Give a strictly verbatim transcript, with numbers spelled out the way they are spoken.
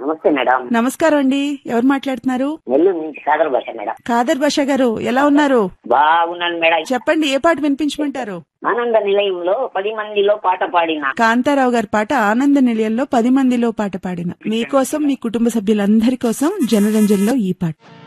నమస్తే మేడం. నమస్కారం అండి. ఎవరు మాట్లాడుతున్నారు? నెల్లూరు నుంచి ఖాదర్ భాష మేడం. ఖాదర్ భాష గారు ఎలా ఉన్నారు? బాగున్నాను మేడం. చెప్పండి, ఏ పాట వినిపించమంటారు? ఆనంద నిలయంలో పది మందిలో పాట పాడిన కాంతారావు గారి పాట ఆనంద నిలయంలో పది మందిలో పాట పాడిన మీకోసం, మీ కుటుంబ సభ్యులందరి కోసం జనరంజన్లో ఈ పాట.